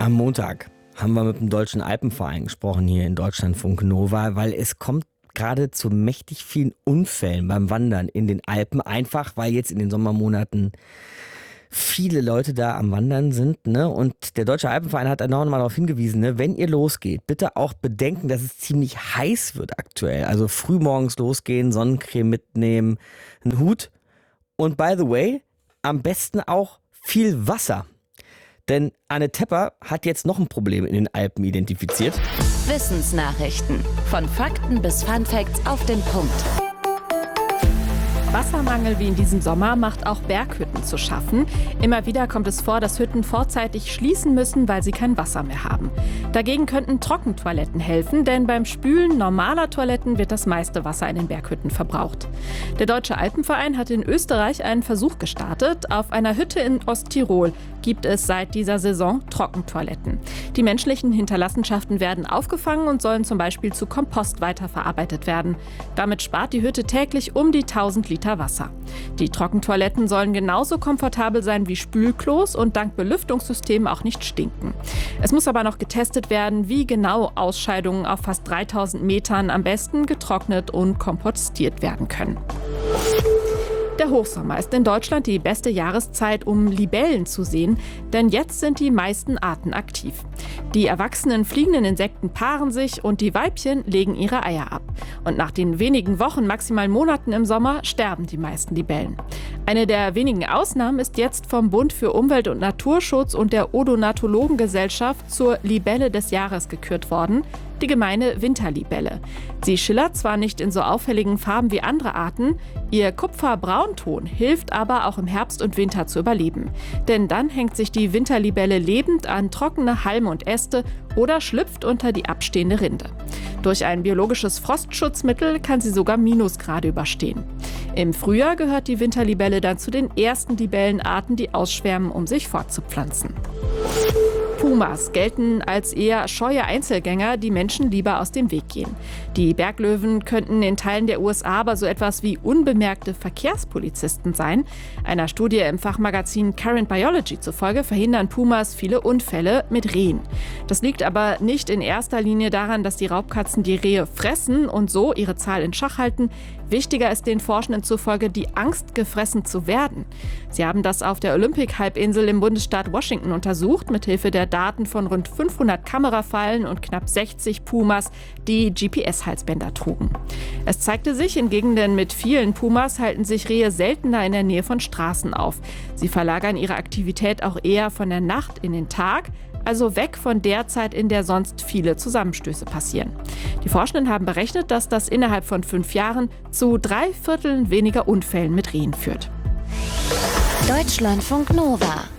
Am Montag haben wir mit dem Deutschen Alpenverein gesprochen hier in Deutschlandfunk Nova, weil es kommt gerade zu mächtig vielen Unfällen beim Wandern in den Alpen. Einfach, weil jetzt in den Sommermonaten viele Leute da am Wandern sind. Ne? Und der Deutsche Alpenverein hat noch mal darauf hingewiesen, ne? Wenn ihr losgeht, bitte auch bedenken, dass es ziemlich heiß wird aktuell. Also frühmorgens losgehen, Sonnencreme mitnehmen, einen Hut und by the way, am besten auch viel Wasser. Denn Anne Tepper hat jetzt noch ein Problem in den Alpen identifiziert. Wissensnachrichten. Von Fakten bis Funfacts auf den Punkt. Wassermangel wie in diesem Sommer macht auch Berghütten zu schaffen. Immer wieder kommt es vor, dass Hütten vorzeitig schließen müssen, weil sie kein Wasser mehr haben. Dagegen könnten Trockentoiletten helfen, denn beim Spülen normaler Toiletten wird das meiste Wasser in den Berghütten verbraucht. Der Deutsche Alpenverein hat in Österreich einen Versuch gestartet. Auf einer Hütte in Osttirol gibt es seit dieser Saison Trockentoiletten. Die menschlichen Hinterlassenschaften werden aufgefangen und sollen zum Beispiel zu Kompost weiterverarbeitet werden. Damit spart die Hütte täglich um die 1000 Liter Wasser. Die Trockentoiletten sollen genauso komfortabel sein wie Spülklos und dank Belüftungssystemen auch nicht stinken. Es muss aber noch getestet werden, wie genau Ausscheidungen auf fast 3000 Metern am besten getrocknet und kompostiert werden können. Der Hochsommer ist in Deutschland die beste Jahreszeit, um Libellen zu sehen, denn jetzt sind die meisten Arten aktiv. Die erwachsenen fliegenden Insekten paaren sich und die Weibchen legen ihre Eier ab. Und nach den wenigen Wochen, maximal Monaten im Sommer, sterben die meisten Libellen. Eine der wenigen Ausnahmen ist jetzt vom Bund für Umwelt- und Naturschutz und der Odonatologengesellschaft zur Libelle des Jahres gekürt worden, die gemeine Winterlibelle. Sie schillert zwar nicht in so auffälligen Farben wie andere Arten, ihr Kupferbraunton hilft aber auch im Herbst und Winter zu überleben. Denn dann hängt sich die Winterlibelle lebend an trockene Halme und Äste oder schlüpft unter die abstehende Rinde. Durch ein biologisches Frostschutzmittel kann sie sogar Minusgrade überstehen. Im Frühjahr gehört die Winterlibelle dann zu den ersten Libellenarten, die ausschwärmen, um sich fortzupflanzen. Pumas gelten als eher scheue Einzelgänger, die Menschen lieber aus dem Weg gehen. Die Berglöwen könnten in Teilen der USA aber so etwas wie unbemerkte Verkehrspolizisten sein. Einer Studie im Fachmagazin Current Biology zufolge verhindern Pumas viele Unfälle mit Rehen. Das liegt aber nicht in erster Linie daran, dass die Raubkatzen die Rehe fressen und so ihre Zahl in Schach halten. Wichtiger ist den Forschenden zufolge die Angst, gefressen zu werden. Sie haben das auf der Olympic-Halbinsel im Bundesstaat Washington untersucht, mithilfe der Daten von rund 500 Kamerafallen und knapp 60 Pumas, die GPS-Halsbänder trugen. Es zeigte sich, in Gegenden mit vielen Pumas halten sich Rehe seltener in der Nähe von Straßen auf. Sie verlagern ihre Aktivität auch eher von der Nacht in den Tag, also weg von der Zeit, in der sonst viele Zusammenstöße passieren. Die Forschenden haben berechnet, dass das innerhalb von 5 Jahren zu 3/4 weniger Unfällen mit Rehen führt. Deutschlandfunk Nova.